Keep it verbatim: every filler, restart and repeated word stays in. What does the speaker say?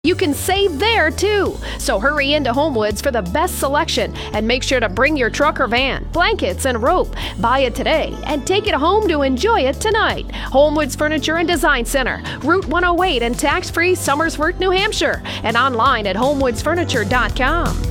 You can save there too. So hurry into HomeWoods for the best selection and make sure to bring your truck or van, blankets, and rope. Buy it today and take it home to enjoy it tonight. HomeWoods Furniture and Design Center, Route one oh eight in tax-free Somersworth, New Hampshire, and online at homewoods furniture dot com.